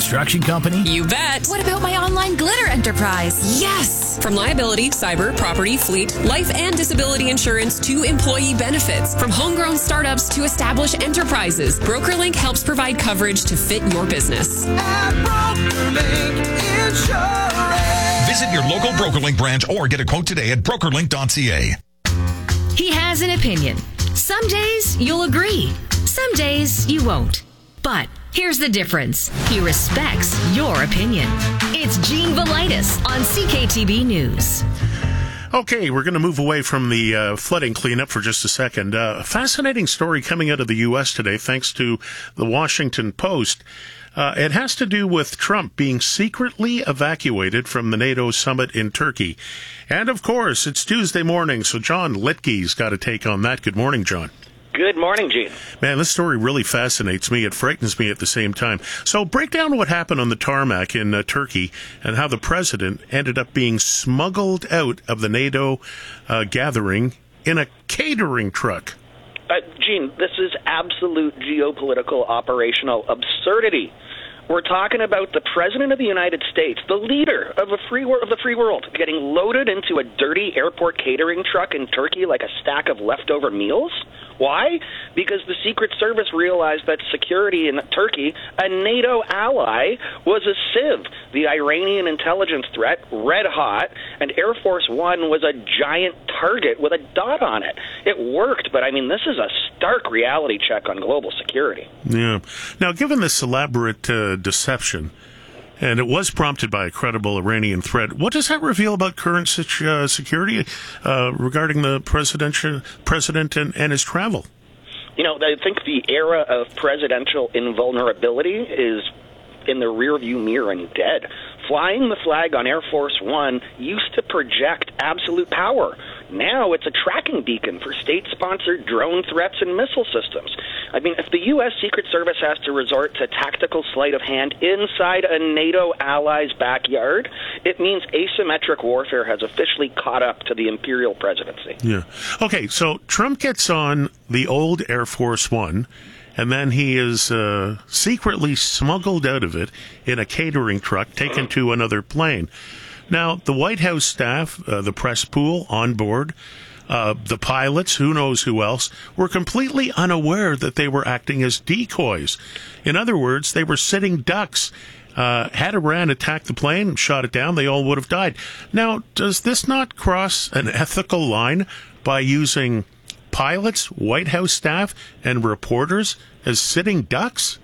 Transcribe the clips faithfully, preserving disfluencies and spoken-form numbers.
construction company? You bet. What about my online glitter enterprise? Yes. From liability, cyber, property, fleet, life and disability insurance to employee benefits. From homegrown startups to established enterprises, BrokerLink helps provide coverage to fit your business. At BrokerLink Insurance. Visit your local BrokerLink branch or get a quote today at broker link dot c a. He has an opinion. Some days you'll agree. Some days you won't. But here's the difference. He respects your opinion. It's Gene Velitis on C K T B News. Okay, we're going to move away from the uh, flooding cleanup for just a second. Uh, a fascinating story coming out of the U S today, thanks to the Washington Post. Uh, it has to do with Trump being secretly evacuated from the NATO summit in Turkey. And, of course, it's Tuesday morning, so John Litke's got a take on that. Good morning, John. Good morning, Gene. Man, this story really fascinates me. It frightens me at the same time. So break down what happened on the tarmac in uh, Turkey and how the president ended up being smuggled out of the NATO uh, gathering in a catering truck. Uh, Gene, this is absolute geopolitical operational absurdity. We're talking about the President of the United States, the leader of, a free wor- of the free world, getting loaded into a dirty airport catering truck in Turkey like a stack of leftover meals. Why? Because the Secret Service realized that security in Turkey, a NATO ally, was a sieve. The Iranian intelligence threat, red hot, and Air Force One was a giant target with a dot on it. It worked, but I mean, this is a stark reality check on global security. Yeah. Now, given this elaborate uh, deception, and it was prompted by a credible Iranian threat, what does that reveal about current uh, security uh, regarding the presidential president and, and his travel? You know, I think the era of presidential invulnerability is in the rearview mirror and dead. Flying the flag on Air Force One used to project absolute power. Now it's a tracking beacon for state-sponsored drone threats and missile systems. I mean, if the U S. Secret Service has to resort to tactical sleight of hand inside a NATO ally's backyard, it means asymmetric warfare has officially caught up to the imperial presidency. Yeah. Okay, so Trump gets on the old Air Force One, and then he is uh, secretly smuggled out of it in a catering truck, taken to another plane. Now, the White House staff, uh, the press pool on board, uh, the pilots, who knows who else, were completely unaware that they were acting as decoys. In other words, they were sitting ducks. Uh, had Iran attacked the plane, shot it down, they all would have died. Now, does this not cross an ethical line by using pilots, White House staff, and reporters as sitting ducks?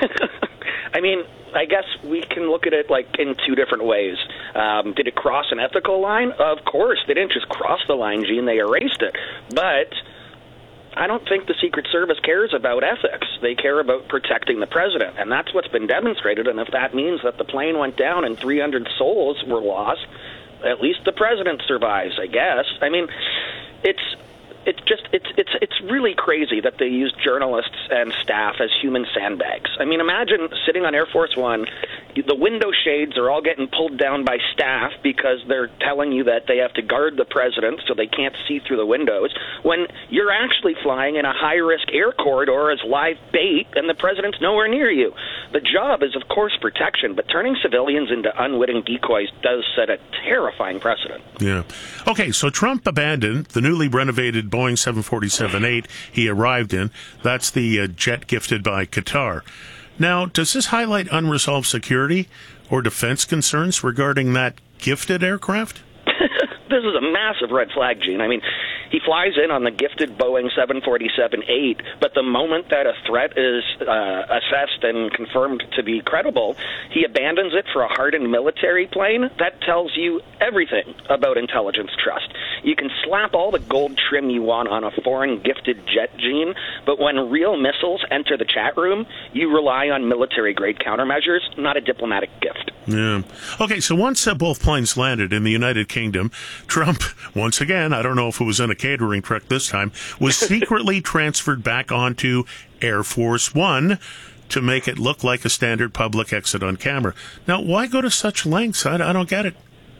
I mean, I guess we can look at it like in two different ways. Um, did it cross an ethical line? Of course. They didn't just cross the line, Gene. They erased it. But I don't think the Secret Service cares about ethics. They care about protecting the president, and that's what's been demonstrated. And if that means that the plane went down and three hundred souls were lost, at least the president survives, I guess. I mean, it's... It's just it's it's it's really crazy that they use journalists and staff as human sandbags. I mean, imagine sitting on Air Force One, the window shades are all getting pulled down by staff because they're telling you that they have to guard the president so they can't see through the windows, when you're actually flying in a high-risk air corridor as live bait and the president's nowhere near you. The job is, of course, protection, but turning civilians into unwitting decoys does set a terrifying precedent. Yeah. Okay, so Trump abandoned the newly renovated Boeing seven forty-seven eight he arrived in. That's the uh, jet gifted by Qatar. Now, does this highlight unresolved security or defense concerns regarding that gifted aircraft? This is a massive red flag, Gene. I mean, he flies in on the gifted Boeing seven forty-seven eight, but the moment that a threat is uh, assessed and confirmed to be credible, he abandons it for a hardened military plane. That tells you everything about intelligence trust. You can slap all the gold trim you want on a foreign gifted jet, Gene, but when real missiles enter the chat room, you rely on military-grade countermeasures, not a diplomatic gift. Yeah. Okay, so once uh, both planes landed in the United Kingdom, Trump, once again, I don't know if it was in a catering truck this time, was secretly transferred back onto Air Force One to make it look like a standard public exit on camera. Now, why go to such lengths? I, I don't get it.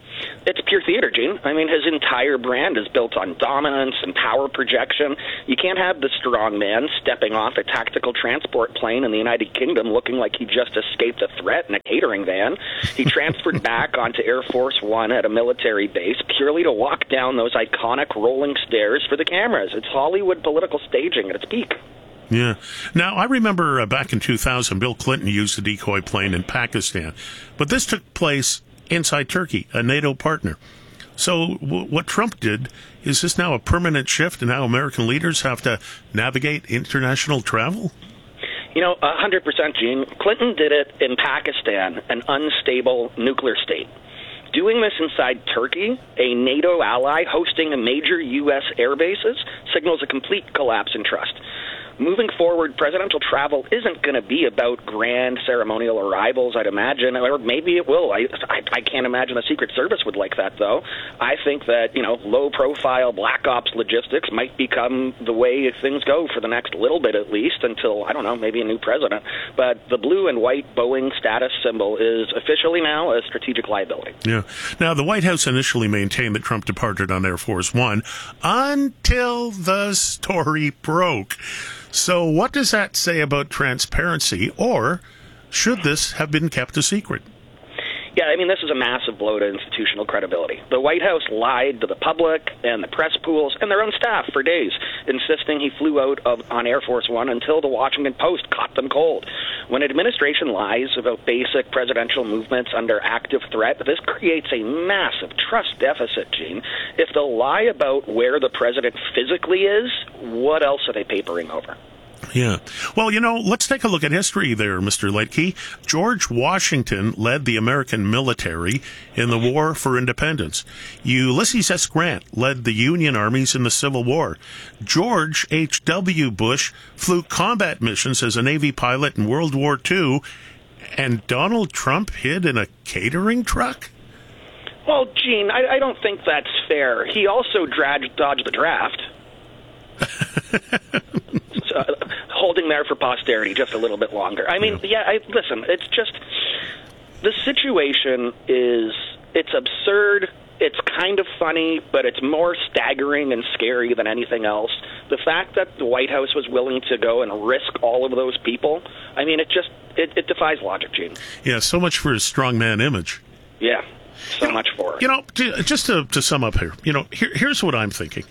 It's pure theater, Gene. I mean, his entire brand is built on dominance and power projection. You can't have the strong man stepping off a tactical transport plane in the United Kingdom looking like he just escaped a threat in a catering van. He transferred back onto Air Force One at a military base purely to walk down those iconic rolling stairs for the cameras. It's Hollywood political staging at its peak. Yeah. Now, I remember uh, back in two thousand, Bill Clinton used a decoy plane in Pakistan, but this took place inside Turkey, a NATO partner. So w- what Trump did, is this now a permanent shift in how American leaders have to navigate international travel? You know, one hundred percent, Gene. Clinton did it in Pakistan, an unstable nuclear state. Doing this inside Turkey, a NATO ally hosting a major U S air bases, signals a complete collapse in trust. Moving forward, presidential travel isn't going to be about grand ceremonial arrivals, I'd imagine, or maybe it will. I, I, I can't imagine the Secret Service would like that, though. I think that, you know, low-profile black ops logistics might become the way things go for the next little bit at least until, I don't know, maybe a new president. But the blue and white Boeing status symbol is officially now a strategic liability. Yeah. Now, the White House initially maintained that Trump departed on Air Force One until the story broke. So what does that say about transparency, or should this have been kept a secret? Yeah, I mean, this is a massive blow to institutional credibility. The White House lied to the public and the press pools and their own staff for days, insisting he flew out of, on Air Force One until the Washington Post caught them cold. When an administration lies about basic presidential movements under active threat, this creates a massive trust deficit, Gene. If they'll lie about where the president physically is, what else are they papering over? Yeah. Well, you know, let's take a look at history there, Mister Leitke. George Washington led the American military in the War for Independence. Ulysses S. Grant led the Union armies in the Civil War. George H W. Bush flew combat missions as a Navy pilot in World War Two. And Donald Trump hid in a catering truck? Well, Gene, I, I don't think that's fair. He also dodged, dodged the draft. Uh, holding there for posterity just a little bit longer. I mean, yeah, I, listen, it's just, the situation is, it's absurd, it's kind of funny, but it's more staggering and scary than anything else. The fact that the White House was willing to go and risk all of those people, I mean, it just, it, it defies logic, Gene. Yeah, so much for his strongman image. Yeah, so you much know, for it. You know, to, just to, to sum up here, you know, here, here's what I'm thinking.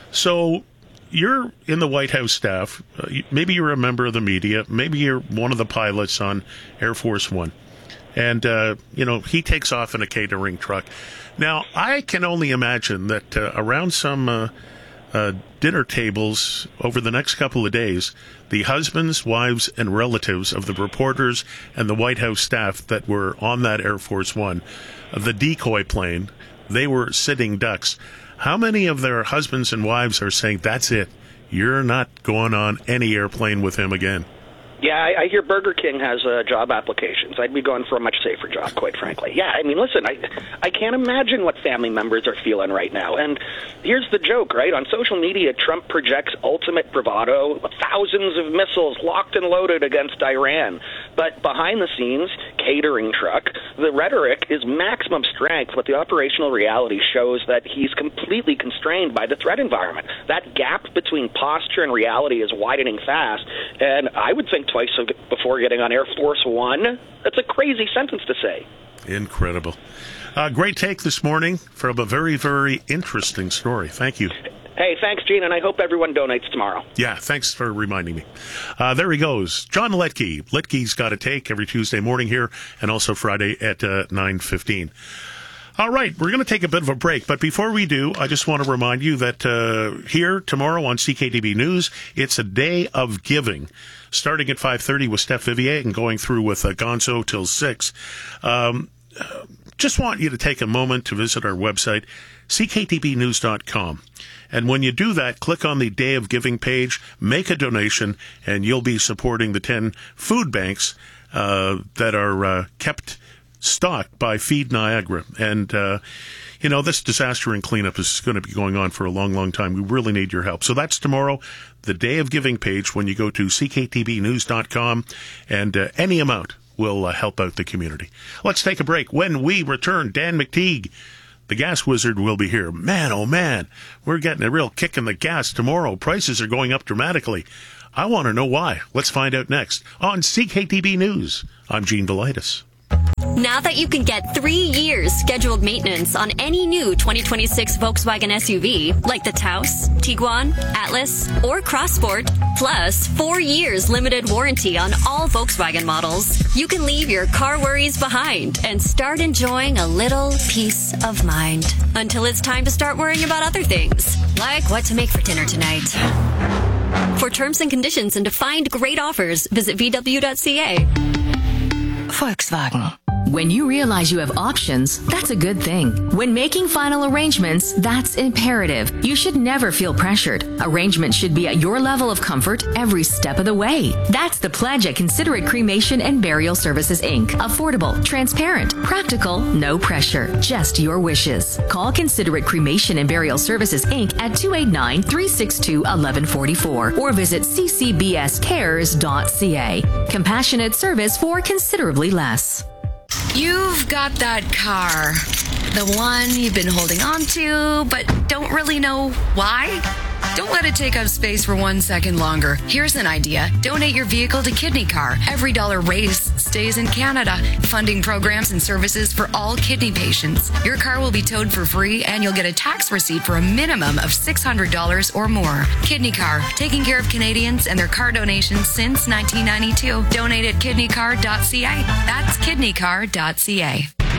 So, you're in the White House staff. Uh, you, maybe you're a member of the media. Maybe you're one of the pilots on Air Force One. And, uh, you know, he takes off in a catering truck. Now, I can only imagine that uh, around some uh, uh, dinner tables over the next couple of days, the husbands, wives, and relatives of the reporters and the White House staff that were on that Air Force One, uh, the decoy plane, they were sitting ducks. How many of their husbands and wives are saying, that's it, you're not going on any airplane with him again? Yeah, I, I hear Burger King has uh, job applications. I'd be going for a much safer job, quite frankly. Yeah, I mean, listen, I I can't imagine what family members are feeling right now. And here's the joke, right? On social media, Trump projects ultimate bravado, thousands of missiles locked and loaded against Iran. But behind the scenes, catering truck, the rhetoric is maximum strength, but the operational reality shows that he's completely constrained by the threat environment. That gap between posture and reality is widening fast, and I would think twice before getting on Air Force One. That's a crazy sentence to say. Incredible. Uh, great take this morning from a very, very interesting story. Thank you. Hey, thanks, Gene, and I hope everyone donates tomorrow. Yeah, thanks for reminding me. Uh, there he goes. John Letke. Letke's Got a Take every Tuesday morning here, and also Friday at uh, nine fifteen. All right, we're going to take a bit of a break, but before we do, I just want to remind you that uh, here tomorrow on C K D B News, it's a day of giving, starting at five thirty with Steph Vivier and going through with uh, Gonzo till six. Um, just want you to take a moment to visit our website, c k t b news dot com. And when you do that, click on the Day of Giving page, make a donation, and you'll be supporting the ten food banks uh, that are uh, kept stocked by Feed Niagara. And, uh, you know, this disaster and cleanup is going to be going on for a long, long time. We really need your help. So that's tomorrow, the Day of Giving page, when you go to c k t b news dot com, and uh, any amount will uh, help out the community. Let's take a break. When we return, Dan McTeague, The gas wizard will be here. Man, oh man, we're getting a real kick in the gas tomorrow. Prices are going up dramatically. I want to know why. Let's find out next on C K T B News. I'm Gene Velitis. Now that you can get three years scheduled maintenance on any new twenty twenty-six Volkswagen S U V, like the Taos, Tiguan, Atlas, or Crossport, plus four years limited warranty on all Volkswagen models, you can leave your car worries behind and start enjoying a little peace of mind until it's time to start worrying about other things, like what to make for dinner tonight. For terms and conditions and to find great offers, visit V W dot C A. Volkswagen. When you realize you have options, that's a good thing. When making final arrangements, that's imperative. You should never feel pressured. Arrangements should be at your level of comfort every step of the way. That's the pledge at Considerate Cremation and Burial Services, Incorporated. Affordable, transparent, practical, no pressure, just your wishes. Call Considerate Cremation and Burial Services, Incorporated at two eight nine, three six two, one one four four or visit c c b s cares dot c a. Compassionate service for considerably less. You've got that car. The one you've been holding on to, but don't really know why? Don't let it take up space for one second longer. Here's an idea. Donate your vehicle to Kidney Car. Every dollar raised stays in Canada, funding programs and services for all kidney patients. Your car will be towed for free, and you'll get a tax receipt for a minimum of six hundred dollars or more. Kidney Car, taking care of Canadians and their car donations since nineteen ninety-two. Donate at kidney car dot c a. That's kidney car dot c a.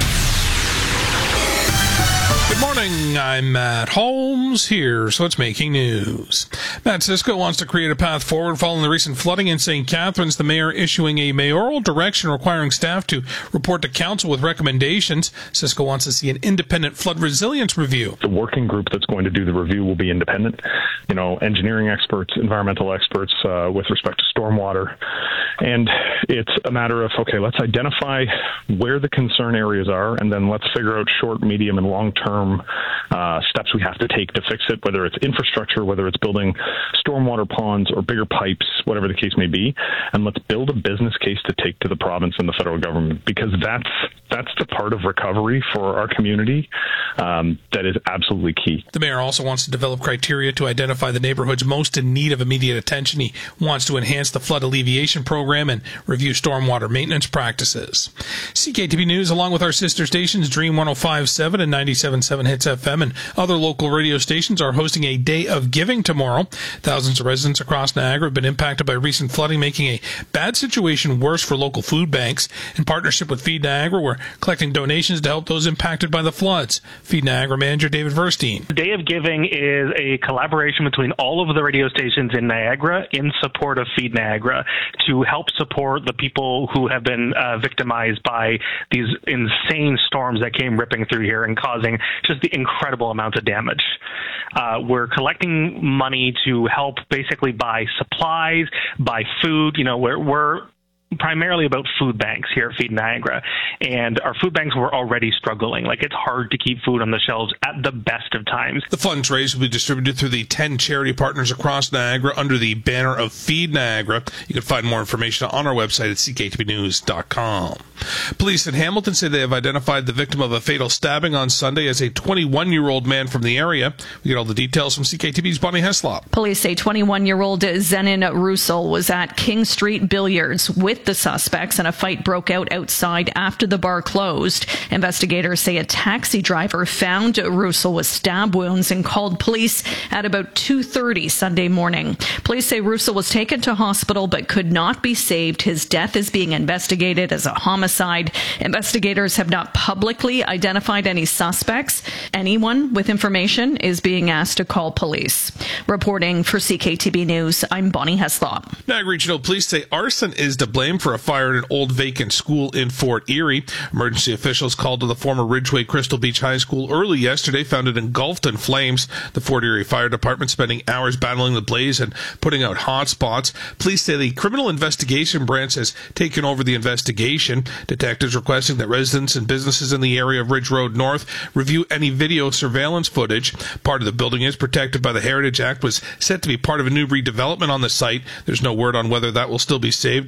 Good morning, I'm Matt Holmes. Here's what's making news. Matt Cisco wants to create a path forward following the recent flooding in Saint Catharines. The mayor issuing a mayoral direction requiring staff to report to council with recommendations. Cisco wants to see an independent flood resilience review. The working group that's going to do the review will be independent. You know, engineering experts, environmental experts uh, with respect to stormwater. And it's a matter of, okay, let's identify where the concern areas are, and then let's figure out short, medium, and long-term uh, steps we have to take to fix it, whether it's infrastructure, whether it's building stormwater ponds or bigger pipes, whatever the case may be. And let's build a business case to take to the province and the federal government, because that's that's the part of recovery for our community um, that is absolutely key. The mayor also wants to develop criteria to identify the neighborhoods most in need of immediate attention. He wants to enhance the flood alleviation program and review stormwater maintenance practices. C K T B News, along with our sister stations, Dream one oh five point seven and ninety-seven point seven Hits F M and other local radio stations, are hosting a Day of Giving tomorrow. Thousands of residents across Niagara have been impacted by recent flooding, making a bad situation worse for local food banks. In partnership with Feed Niagara, we're collecting donations to help those impacted by the floods. Feed Niagara manager David Verstein. Day of Giving is a collaboration between all of the radio stations in Niagara in support of Feed Niagara to help support the people who have been uh, victimized by these insane storms that came ripping through here and causing just the incredible amounts of damage. Uh, we're collecting money to help basically buy supplies, buy food. You know, we're, we're primarily about food banks here at Feed Niagara, and our food banks were already struggling. Like, it's hard to keep food on the shelves at the best of times. The funds raised will be distributed through the ten charity partners across Niagara under the banner of Feed Niagara. You can find more information on our website at c k t b news dot com. Police in Hamilton say they have identified the victim of a fatal stabbing on Sunday as a twenty-one-year-old man from the area. We get all the details from C K T B's Bonnie Heslop. Police say twenty-one-year-old Zenon Russell was at King Street Billiards with the suspects, and a fight broke out outside after the bar closed. Investigators say a taxi driver found Russell with stab wounds and called police at about two thirty Sunday morning. Police say Russell was taken to hospital but could not be saved. His death is being investigated as a homicide. Investigators have not publicly identified any suspects. Anyone with information is being asked to call police. Reporting for C K T B News, I'm Bonnie Heslop. Niagara Regional Police say arson is to blame for a fire at an old vacant school in Fort Erie. Emergency officials called to the former Ridgeway Crystal Beach High School early yesterday, found it engulfed in flames. The Fort Erie Fire Department spending hours battling the blaze and putting out hot spots. Police say the Criminal Investigation Branch has taken over the investigation. Detectives requesting that residents and businesses in the area of Ridge Road North review any video surveillance footage. Part of the building is protected by the Heritage Act, was set to be part of a new redevelopment on the site. There's no word on whether that will still be saved or what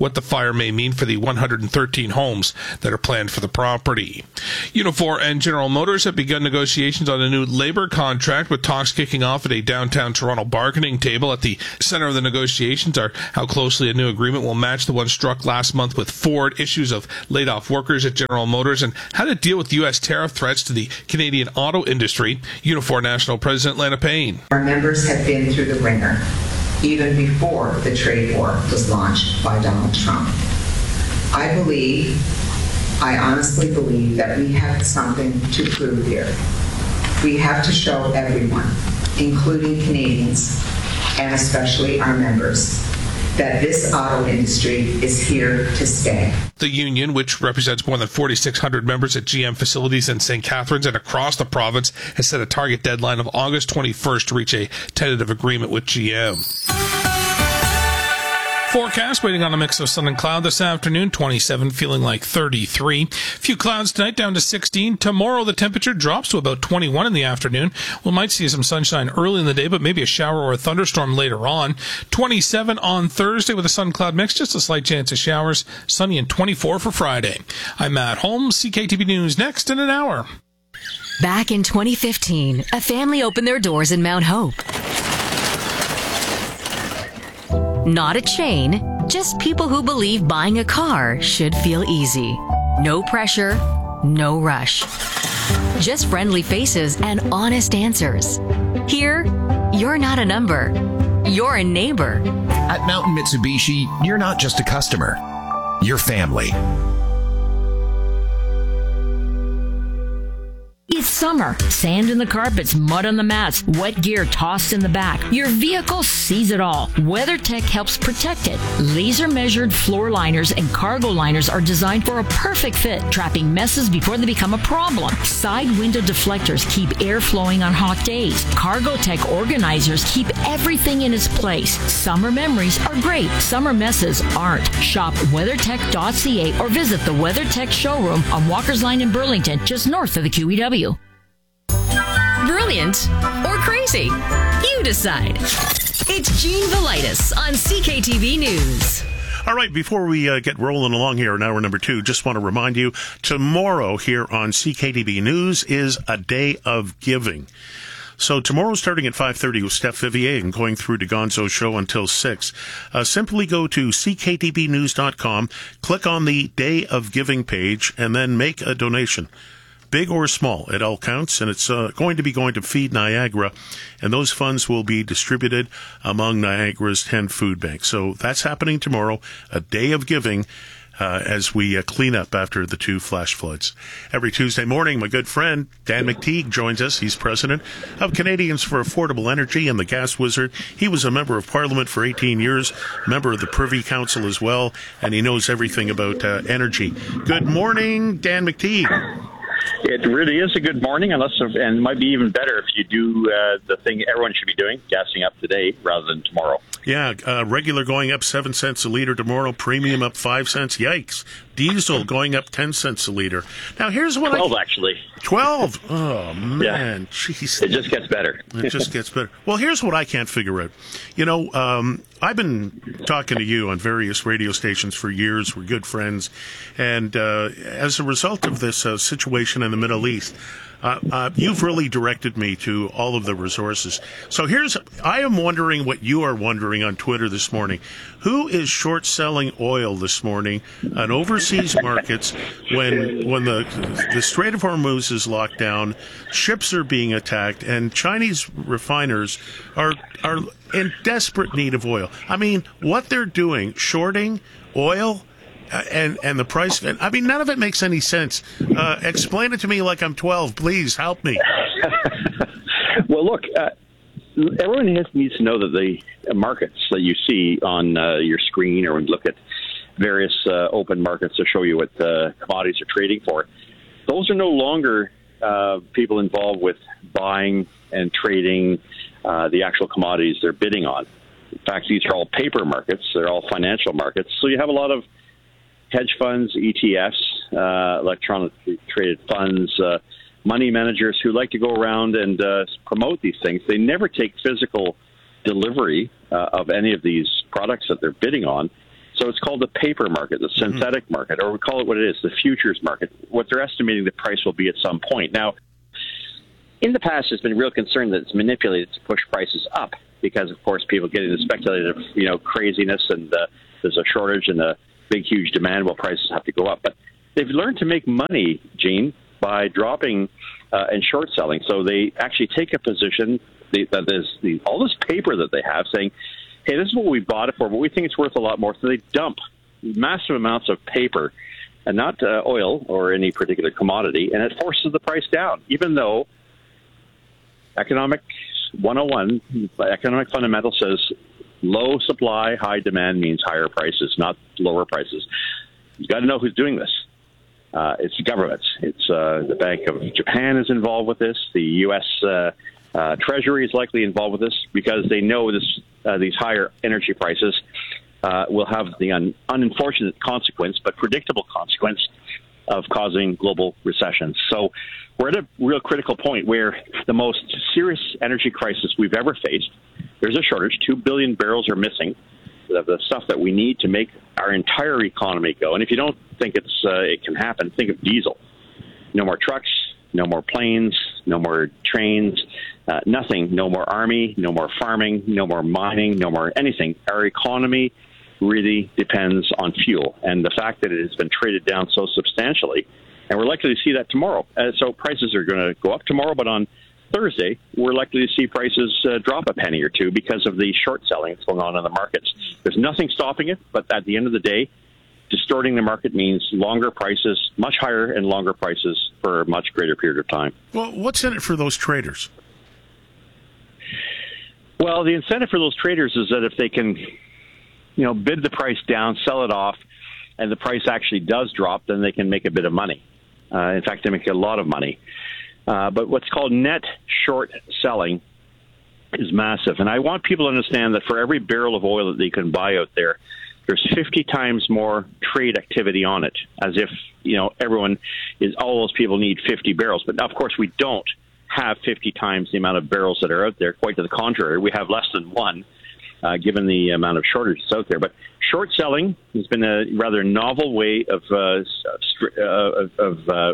what the fire may mean for the one hundred thirteen homes that are planned for the property. Unifor and General Motors have begun negotiations on a new labor contract, with talks kicking off at a downtown Toronto bargaining table. At the center of the negotiations are how closely a new agreement will match the one struck last month with Ford, issues of laid-off workers at General Motors, and how to deal with U S tariff threats to the Canadian auto industry. Unifor National President Lana Payne. Our members have been through the ringer, even before the trade war was launched by Donald Trump. I believe, I honestly believe that we have something to prove here. We have to show everyone, including Canadians, and especially our members, that this auto industry is here to stay. The union, which represents more than forty-six hundred members at G M facilities in Saint Catharines and across the province, has set a target deadline of August twenty-first to reach a tentative agreement with G M. Forecast, waiting on a mix of sun and cloud this afternoon, twenty-seven, feeling like thirty-three. Few clouds tonight, down to sixteen. Tomorrow, the temperature drops to about twenty-one in the afternoon. We might see some sunshine early in the day, but maybe a shower or a thunderstorm later on. twenty-seven on Thursday with a sun-cloud mix, just a slight chance of showers. Sunny and twenty-four for Friday. I'm Matt Holmes, C K T V News, next in an hour. Back in twenty fifteen, a family opened their doors in Mount Hope. Not a chain, just people who believe buying a car should feel easy. No pressure, no rush. Just friendly faces and honest answers. Here, you're not a number, you're a neighbor. At Mountain Mitsubishi, you're not just a customer, you're family. It's summer. Sand in the carpets, mud on the mats, wet gear tossed in the back. Your vehicle sees it all. WeatherTech helps protect it. Laser-measured floor liners and cargo liners are designed for a perfect fit, trapping messes before they become a problem. Side window deflectors keep air flowing on hot days. CargoTech organizers keep everything in its place. Summer memories are great. Summer messes aren't. Shop weathertech dot c a or visit the WeatherTech showroom on Walker's Line in Burlington, just north of the Q E W. Brilliant or crazy? You decide. It's Gene Velitis on C K T V News. All right, before we uh, get rolling along here in hour number two, just want to remind you, tomorrow here on C K T V News is a day of giving. So tomorrow, starting at five thirty with Steph Vivier and going through to Gonzo's show until six, uh, simply go to c k t v news dot com, click on the Day of Giving page, and then make a donation. Big or small, it all counts, and it's uh, going to be going to Feed Niagara, and those funds will be distributed among Niagara's ten food banks. So that's happening tomorrow, a day of giving, uh, as we uh, clean up after the two flash floods. Every Tuesday morning, my good friend Dan McTeague joins us. He's president of Canadians for Affordable Energy and the Gas Wizard. He was a member of Parliament for eighteen years, member of the Privy Council as well, and he knows everything about uh, energy. Good morning, Dan McTeague. It really is a good morning, unless and it might be even better if you do uh, the thing everyone should be doing, gassing up today rather than tomorrow. Yeah, uh, regular going up seven cents a liter tomorrow, premium up five cents. Yikes! Diesel going up ten cents a liter. Now here's what twelve I actually. Twelve. Oh man, jeez. It just gets better. It just gets better. Well, here's what I can't figure out. You know, um, I've been talking to you on various radio stations for years. We're good friends, and uh, as a result of this uh, situation in the Middle East, uh, uh, you've really directed me to all of the resources. So here's, I am wondering what you are wondering on Twitter this morning. Who is short selling oil this morning on overseas markets when when the the Strait of Hormuz is locked down, ships are being attacked, and Chinese refiners are are in desperate need of oil? I mean, what they're doing, shorting oil, uh, and and the price. I mean, none of it makes any sense. Uh, explain it to me like I'm twelve, please. Help me. Well, look. Uh, Everyone has, needs to know that the markets that you see on uh, your screen, or when you look at various uh, open markets to show you what uh, commodities are trading for, those are no longer uh, people involved with buying and trading uh, the actual commodities they're bidding on. In fact, these are all paper markets. They're all financial markets. So you have a lot of hedge funds, E T Fs, uh, electronically traded funds, uh, money managers who like to go around and uh, promote these things. They never take physical delivery uh, of any of these products that they're bidding on. So it's called the paper market, the synthetic mm-hmm. market, or we call it what it is, the futures market, what they're estimating the price will be at some point. Now, in the past, there's been real concern that it's manipulated to push prices up because, of course, people get into speculative, you know, craziness and uh, there's a shortage and a big, huge demand while prices have to go up. But they've learned to make money, Gene, by dropping uh, and short selling. So they actually take a position they, that there's the, all this paper that they have saying, hey, this is what we bought it for, but we think it's worth a lot more. So they dump massive amounts of paper and not uh, oil or any particular commodity, and it forces the price down, even though Economics one oh one, economic fundamental says low supply, high demand means higher prices, not lower prices. You've got to know who's doing this. Uh, it's governments. It's uh, the Bank of Japan is involved with this. The U S Uh, uh, Treasury is likely involved with this because they know this uh, these higher energy prices uh, will have the un- unfortunate consequence, but predictable consequence of causing global recessions. So we're at a real critical point where the most serious energy crisis we've ever faced, there's a shortage. Two billion barrels are missing of the stuff that we need to make our entire economy go. And if you don't think it's uh, it can happen, think of diesel. No more trucks, no more planes, no more trains, uh, nothing. No more army, no more farming, no more mining, no more anything. Our economy really depends on fuel. And the fact that it has been traded down so substantially, and we're likely to see that tomorrow. Uh, so prices are going to go up tomorrow, but on Thursday, we're likely to see prices uh, drop a penny or two because of the short selling that's going on in the markets. There's nothing stopping it, but at the end of the day, distorting the market means longer prices, much higher and longer prices for a much greater period of time. Well, what's in it for those traders? Well, the incentive for those traders is that if they can, you know, bid the price down, sell it off, and the price actually does drop, then they can make a bit of money. Uh, in fact, they make a lot of money. Uh, but what's called net short selling is massive. And I want people to understand that for every barrel of oil that they can buy out there, there's fifty times more trade activity on it, as if, you know, everyone is, all those people need fifty barrels. But of course, we don't have fifty times the amount of barrels that are out there. Quite to the contrary, we have less than one, uh, given the amount of shortages out there. But short selling has been a rather novel way of, uh, st- uh, of uh,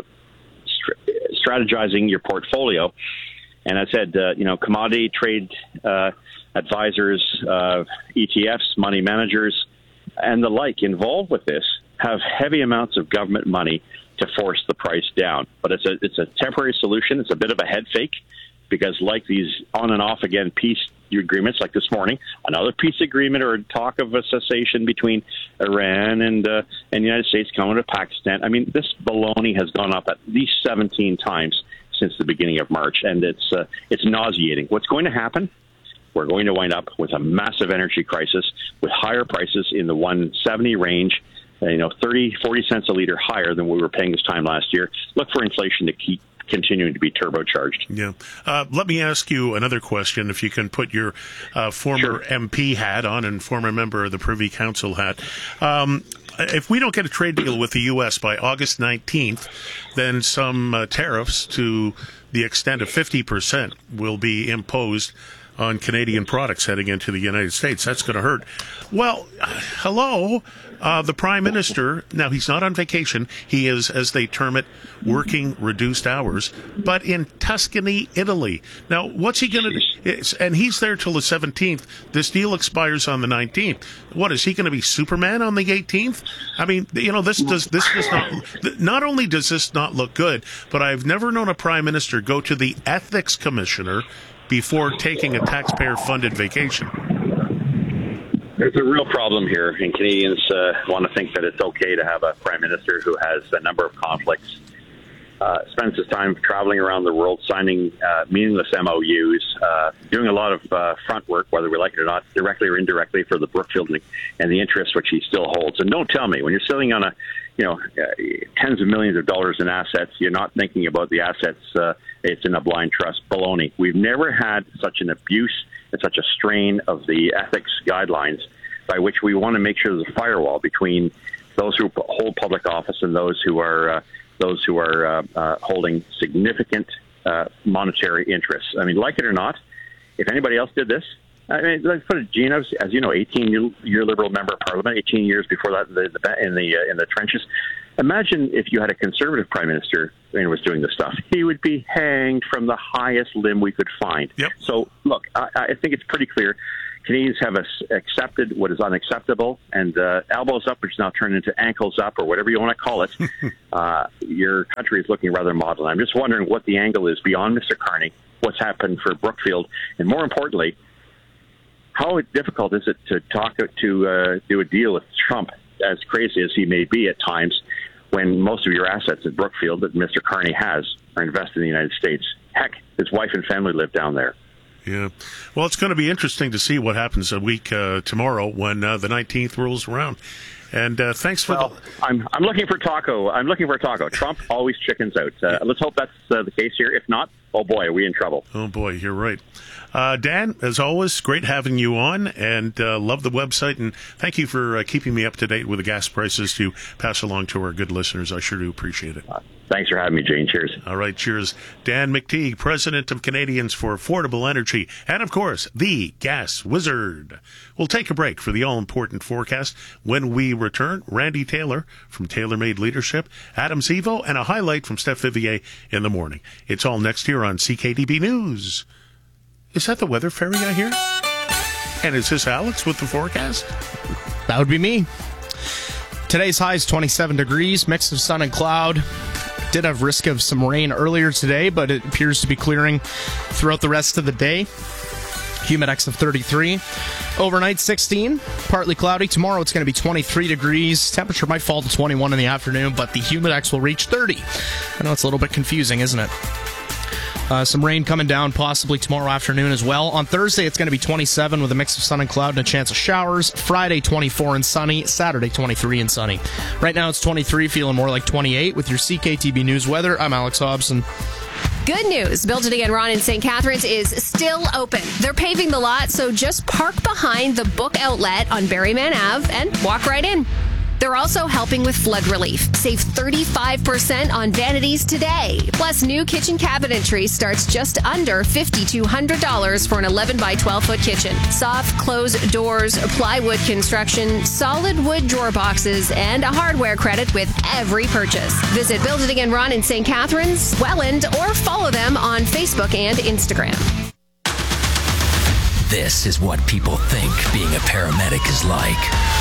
st- strategizing your portfolio. And I said, uh, you know, commodity trade uh, advisors, uh, E T Fs, money managers, and the like involved with this have heavy amounts of government money to force the price down. But it's a it's a temporary solution. It's a bit of a head fake because, like these on and off again peace agreements, like this morning, another peace agreement or talk of a cessation between Iran and uh, and the United States coming to Pakistan. I mean, this baloney has gone up at least seventeen times since the beginning of March, and it's uh, it's nauseating. What's going to happen? We're going to wind up with a massive energy crisis with higher prices in the one seventy range, uh, you know, thirty, forty cents a liter higher than we were paying this time last year. Look for inflation to keep continuing to be turbocharged. Yeah. Uh, let me ask you another question, if you can put your uh, former sure. M P hat on and former member of the Privy Council hat. Um, if we don't get a trade deal with the U S by August nineteenth, then some uh, tariffs to the extent of fifty percent will be imposed on Canadian products heading into the United States. That's going to hurt. Well, hello, uh, the Prime Minister, now he's not on vacation. He is, as they term it, working reduced hours, but in Tuscany, Italy. Now, what's he going to do? And he's there till the seventeenth. This deal expires on the nineteenth. What, is he going to be Superman on the eighteenth? I mean, you know, this does, this does not, not only does this not look good, but I've never known a Prime Minister go to the Ethics Commissioner before taking a taxpayer-funded vacation. There's a real problem here, and Canadians uh, want to think that it's okay to have a prime minister who has a number of conflicts, uh, spends his time traveling around the world, signing uh, meaningless M O Us, uh, doing a lot of uh, front work, whether we like it or not, directly or indirectly, for the Brookfield and the interests which he still holds. And don't tell me, when you're sitting on a, you know, uh, tens of millions of dollars in assets, you're not thinking about the assets. Uh, it's in a blind trust. Baloney. We've never had such an abuse and such a strain of the ethics guidelines by which we want to make sure there's a firewall between those who hold public office and those who are uh, those who are uh, uh, holding significant uh, monetary interests. I mean, like it or not, if anybody else did this, I mean, let's put it, Gene, as, as you know, eighteen-year Liberal member of Parliament, eighteen years before that the, the, in the uh, in the trenches. Imagine if you had a Conservative Prime Minister and was doing this stuff. He would be hanged from the highest limb we could find. Yep. So, look, I, I think it's pretty clear. Canadians have accepted what is unacceptable, and uh, elbows up, which is now turned into ankles up, or whatever you want to call it. uh, your country is looking rather modern. I'm just wondering what the angle is beyond Mister Carney, what's happened for Brookfield, and more importantly, how difficult is it to talk to uh, do a deal with Trump, as crazy as he may be at times, when most of your assets at Brookfield that Mister Carney has are invested in the United States? Heck, his wife and family live down there. Yeah. Well, it's going to be interesting to see what happens a week uh, tomorrow when uh, the nineteenth rolls around. And uh, thanks for well, the... I'm I'm looking for taco. I'm looking for taco. Trump always chickens out. Uh, let's hope that's uh, the case here. If not, oh boy, are we in trouble. Oh boy, you're right. Uh, Dan, as always, great having you on, and uh, love the website, and thank you for uh, keeping me up to date with the gas prices to pass along to our good listeners. I sure do appreciate it. Uh, thanks for having me, Jane. Cheers. All right, cheers. Dan McTeague, President of Canadians for Affordable Energy, and of course, the Gas Wizard. We'll take a break for the all-important forecast. When we return, Randy Taylor from TaylorMade Leadership, Adam Zivo, and a highlight from Steph Vivier in the morning. It's all next here on C K D B News. Is that the weather fairy I hear? And is this Alex with the forecast? That would be me. Today's high is twenty-seven degrees, mix of sun and cloud. Did have risk of some rain earlier today, but it appears to be clearing throughout the rest of the day. Humidex of thirty-three. Overnight sixteen, partly cloudy. Tomorrow it's going to be twenty-three degrees. Temperature might fall to twenty-one in the afternoon, but the Humidex will reach thirty. I know it's a little bit confusing, isn't it? Uh, some rain coming down possibly tomorrow afternoon as well. On Thursday, it's going to be twenty-seven with a mix of sun and cloud and a chance of showers. Friday, twenty-four and sunny. Saturday, twenty-three and sunny. Right now, it's twenty-three, feeling more like twenty-eight. With your C K T B News weather, I'm Alex Hobson. Good news. Build It Again Ron in Saint Catharines is still open. They're paving the lot, so just park behind the book outlet on Berryman Avenue and walk right in. They're also helping with flood relief. Save thirty-five percent on vanities today. Plus, new kitchen cabinetry starts just under five thousand two hundred dollars for an eleven by twelve foot kitchen. Soft closed doors, plywood construction, solid wood drawer boxes, and a hardware credit with every purchase. Visit Build It Again Ron in Saint Catharines, Welland, or follow them on Facebook and Instagram. This is what people think being a paramedic is like.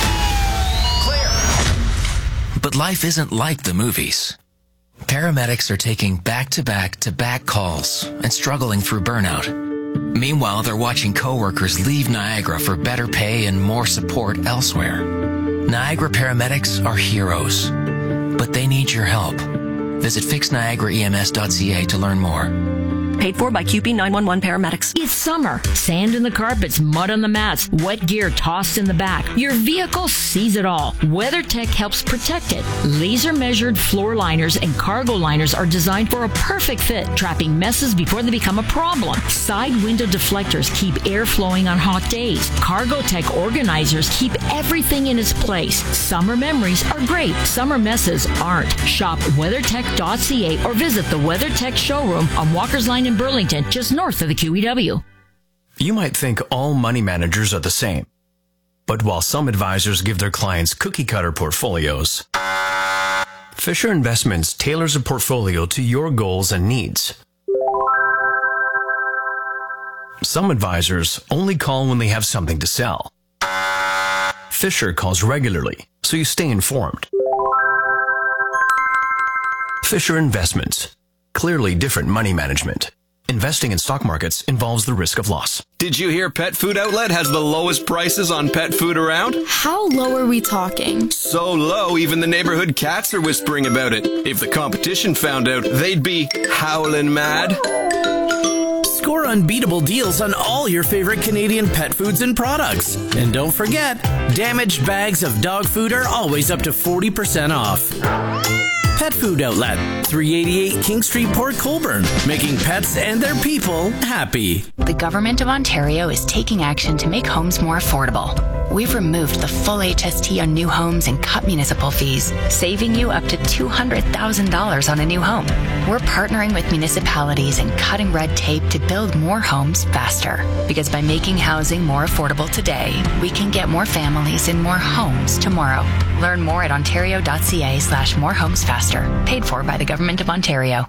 But life isn't like the movies. Paramedics are taking back-to-back-to-back calls and struggling through burnout. Meanwhile, they're watching coworkers leave Niagara for better pay and more support elsewhere. Niagara paramedics are heroes, but they need your help. Visit fix niagara e m s dot c a to learn more. Paid for by Q P nine one one paramedics. It's summer. Sand in the carpets, mud on the mats, wet gear tossed in the back. Your vehicle sees it all. WeatherTech helps protect it. Laser measured floor liners and cargo liners are designed for a perfect fit, trapping messes before they become a problem. Side window deflectors keep air flowing on hot days. Cargotech organizers keep everything in its place. Summer memories are great. Summer messes aren't. Shop weathertech dot c a or visit the WeatherTech showroom on Walker's Line in Burlington, just north of the Q E W. You might think all money managers are the same. But while some advisors give their clients cookie-cutter portfolios, Fisher Investments tailors a portfolio to your goals and needs. Some advisors only call when they have something to sell. Fisher calls regularly, so you stay informed. Fisher Investments. Clearly different money management. Investing in stock markets involves the risk of loss. Did you hear Pet Food Outlet has the lowest prices on pet food around? How low are we talking? So low, even the neighborhood cats are whispering about it. If the competition found out, they'd be howling mad. Score unbeatable deals on all your favorite Canadian pet foods and products. And don't forget, damaged bags of dog food are always up to forty percent off. Pet Food Outlet, three eighty-eight King Street, Port Colborne, making pets and their people happy. The Government of Ontario is taking action to make homes more affordable. we've removed the full H S T on new homes and cut municipal fees, saving you up to two hundred thousand dollars on a new home. We're partnering with municipalities and cutting red tape to build more homes faster. Because by making housing more affordable today, we can get more families in more homes tomorrow. Learn more at ontario.ca slash more homes faster. Paid for by the Government of Ontario.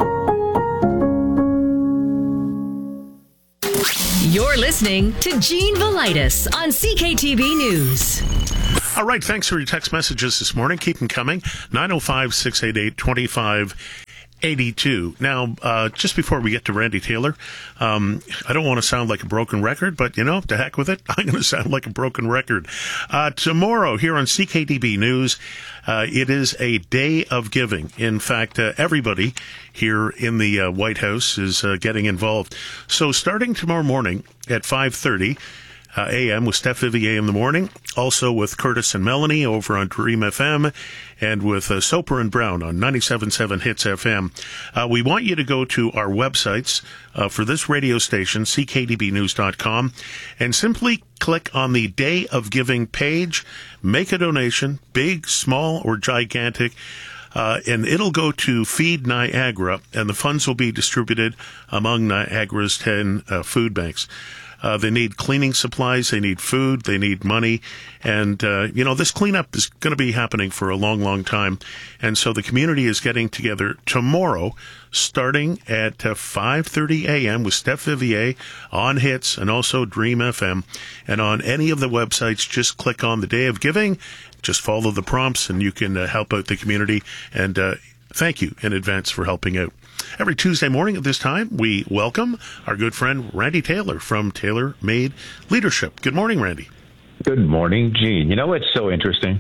You're listening to Gene Velitis on C K T V News. All right, thanks for your text messages this morning. Keep them coming. nine oh five, six eight eight, two five eight two. Now, uh, just before we get to Randy Taylor, um, I don't want to sound like a broken record, but, you know, to heck with it. I'm going to sound like a broken record. Uh, tomorrow here on C K T B News, uh, it is a day of giving. In fact, uh, everybody here in the uh, White House is uh, getting involved. So starting tomorrow morning at five thirty Uh, A M with Steph Vivier in the morning, also with Curtis and Melanie over on Dream F M, and with uh, Soper and Brown on ninety-seven point seven Hits F M. Uh, we want you to go to our websites uh, for this radio station, c k d b news dot com, and simply click on the Day of Giving page, make a donation, big, small, or gigantic, Uh, and it'll go to Feed Niagara, and the funds will be distributed among Niagara's ten uh, food banks. Uh, they need cleaning supplies, they need food, they need money, and, uh, you know, this cleanup is going to be happening for a long, long time. And so the community is getting together tomorrow, starting at uh, five thirty A M with Steph Vivier on Hits and also Dream F M. And on any of the websites, just click on the Day of Giving, just follow the prompts, and you can uh, help out the community. And uh, thank you in advance for helping out. Every Tuesday morning at this time, we welcome our good friend Randy Taylor from Taylor Made Leadership. Good morning, Randy. Good morning, Gene. You know what's so interesting?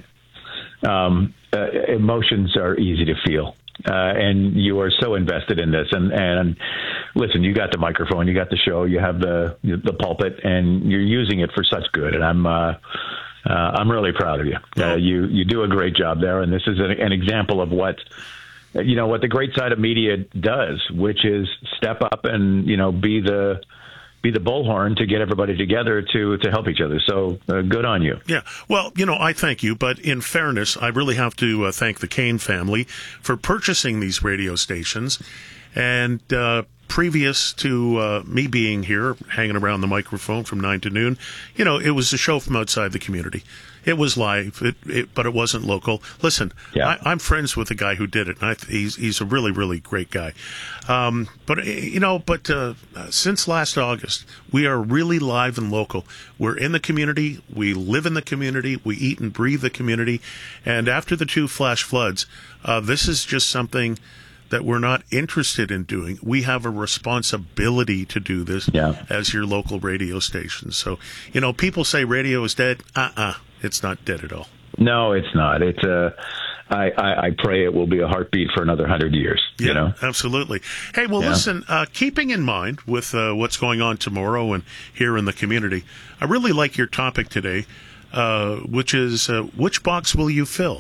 Um, uh, emotions are easy to feel, uh, and you are so invested in this. And, and listen, you got the microphone, you got the show, you have the the pulpit, and you're using it for such good. And I'm uh, uh, I'm really proud of you. Uh, you you do a great job there, and this is an, an example of what. You know, what the great side of media does, which is step up and, you know, be the be the bullhorn to get everybody together to, to help each other. So uh, good on you. Yeah. Well, you know, I thank you. But in fairness, I really have to uh, thank the Kane family for purchasing these radio stations. And uh, previous to uh, me being here, hanging around the microphone from nine to noon, you know, it was a show from outside the community. It was live, it, it, but it wasn't local. Listen, yeah. I, I'm friends with the guy who did it, and I, he's he's a really, really great guy. Um, but, you know, but uh, since last August, we are really live and local. We're in the community. We live in the community. We eat and breathe the community. And after the two flash floods, uh, this is just something that we're not interested in doing. We have a responsibility to do this yeah. as your local radio station. So, you know, people say radio is dead. Uh-uh. It's not dead at all. No, it's not. It's uh, I, I, I pray it will be a heartbeat for another hundred years. Yeah, you know? Absolutely. Hey, well, yeah. listen, uh, keeping in mind with uh, what's going on tomorrow and here in the community, I really like your topic today, uh, which is uh, which box will you fill?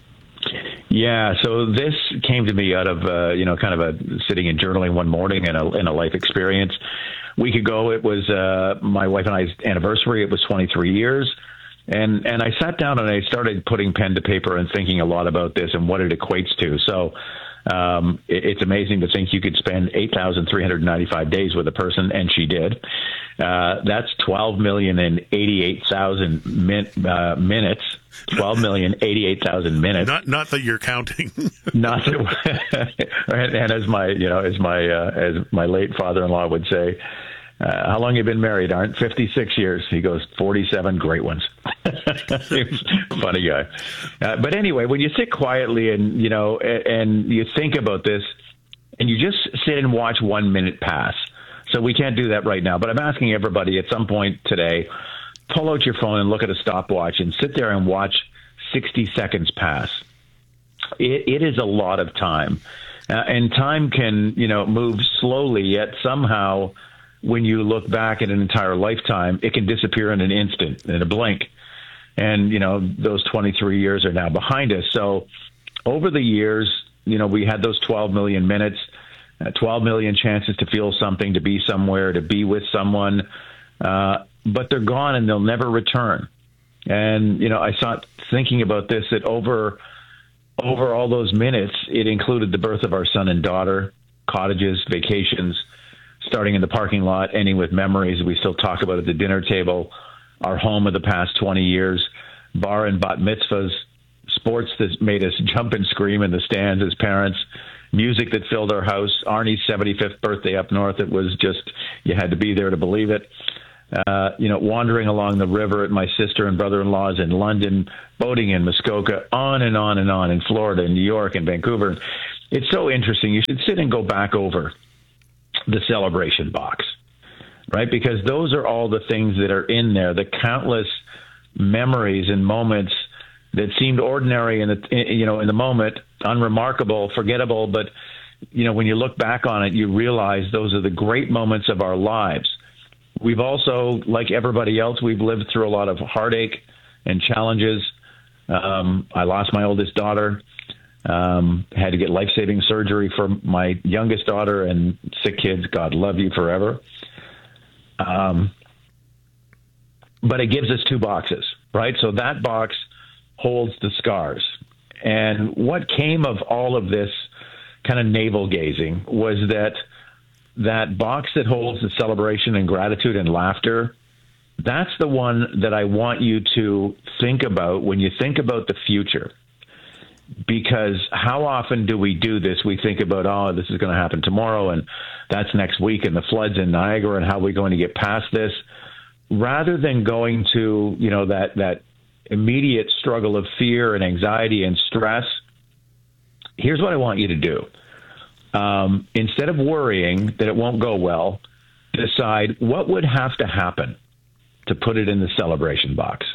Yeah, so this came to me out of, uh, you know, kind of a sitting and journaling one morning and a, and a life experience. A week ago, it was uh, my wife and I's anniversary. It was twenty-three years. And and I sat down and I started putting pen to paper and thinking a lot about this and what it equates to. So um, it, it's amazing to think you could spend eight thousand three hundred ninety-five days with a person, and she did. Uh, that's twelve million eighty-eight thousand min, uh, minutes. twelve million eighty-eight thousand minutes. Not not that you're counting. Not that, and, and as my you know as my uh, as my late father-in-law would say. Uh, how long you been married? Aren't fifty-six years? He goes, forty-seven great ones. He's a funny guy. Uh, but anyway, when you sit quietly and, you know, and, and you think about this and you just sit and watch one minute pass. So we can't do that right now, but I'm asking everybody at some point today, pull out your phone and look at a stopwatch and sit there and watch sixty seconds pass. It, it is a lot of time. Uh, and time can, you know, move slowly, yet somehow when you look back at an entire lifetime, it can disappear in an instant, in a blink. And, you know, those twenty-three years are now behind us. So over the years, you know, we had those twelve million minutes, uh, twelve million chances to feel something, to be somewhere, to be with someone. Uh, but they're gone and they'll never return. And, you know, I thought, thinking about this, that over over all those minutes, it included the birth of our son and daughter, cottages, vacations, starting in the parking lot, ending with memories we still talk about at the dinner table, our home of the past twenty years, bar and bat mitzvahs, sports that made us jump and scream in the stands as parents, music that filled our house, Arnie's seventy-fifth birthday up north. It was just, you had to be there to believe it. Uh, you know, wandering along the river at my sister and brother-in-law's in London, boating in Muskoka, on and on and on in Florida and New York and Vancouver. It's so interesting. You should sit and go back over the celebration box, right? Because those are all the things that are in there, the countless memories and moments that seemed ordinary in the, you know, in the moment, unremarkable, forgettable. But, you know, when you look back on it, you realize those are the great moments of our lives. We've also, like everybody else, we've lived through a lot of heartache and challenges. Um, I lost my oldest daughter, um, had to get life-saving surgery for my youngest daughter, and sick kids. God love you forever. Um, but it gives us two boxes, right? So that box holds the scars. And what came of all of this kind of navel-gazing was that that box that holds the celebration and gratitude and laughter, that's the one that I want you to think about when you think about the future. Because how often do we do this? We think about, oh, this is going to happen tomorrow, and that's next week, and the floods in Niagara, and how are we going to get past this? Rather than going to, you know, that, that immediate struggle of fear and anxiety and stress, here's what I want you to do. Um, instead of worrying that it won't go well, decide what would have to happen to put it in the celebration box.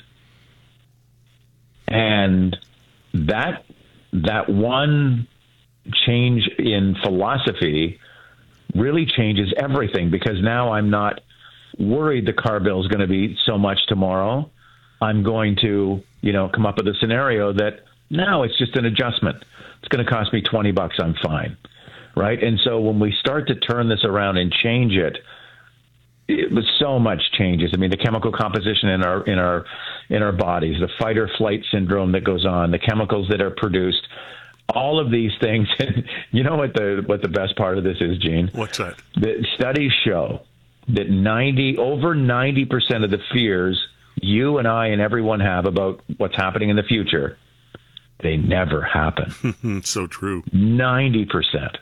And that that one change in philosophy really changes everything, because now I'm not worried the car bill is going to be so much tomorrow. I'm going to, you know, come up with a scenario that, no, it's just an adjustment. It's going to cost me twenty bucks. I'm fine. Right. And so when we start to turn this around and change it, it was so much changes. I mean, the chemical composition in our in our in our bodies, the fight or flight syndrome that goes on, the chemicals that are produced, all of these things. And you know what the what the best part of this is, Gene? What's that? The studies show that ninety over ninety percent of the fears you and I and everyone have about what's happening in the future, they never happen. So true. ninety percent.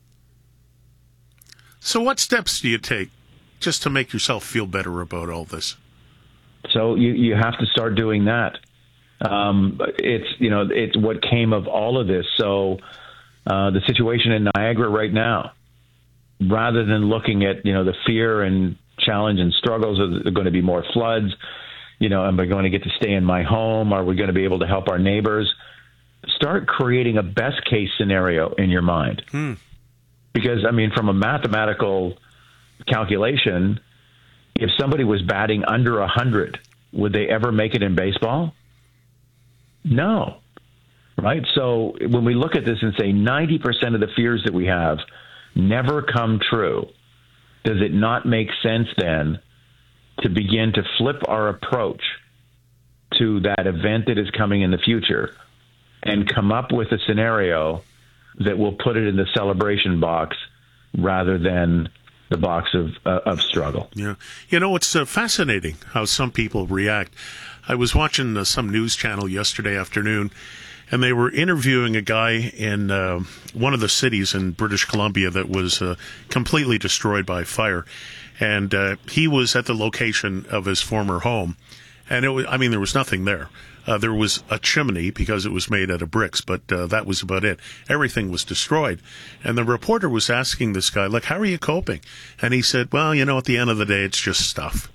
So what steps do you take just to make yourself feel better about all this? So you, you have to start doing that. Um, it's, you know, it's what came of all of this. So uh, the situation in Niagara right now, rather than looking at, you know, the fear and challenge and struggles, are there going to be more floods? You know, am I going to get to stay in my home? Are we going to be able to help our neighbors? Start creating a best case scenario in your mind. Hmm. Because, I mean, from a mathematical calculation, if somebody was batting under one hundred, would they ever make it in baseball? No. Right? So when we look at this and say ninety percent of the fears that we have never come true, does it not make sense then to begin to flip our approach to that event that is coming in the future and come up with a scenario that will put it in the celebration box rather than the box of uh, of struggle? Yeah. You know, it's uh, fascinating how some people react. I was watching uh, some news channel yesterday afternoon, and they were interviewing a guy in uh, one of the cities in British Columbia that was uh, completely destroyed by fire. And uh, he was at the location of his former home. And it was, I mean, there was nothing there. Uh, there was a chimney because it was made out of bricks, but uh, that was about it. Everything was destroyed. And the reporter was asking this guy, like, how are you coping? And he said, well, you know, at the end of the day, it's just stuff.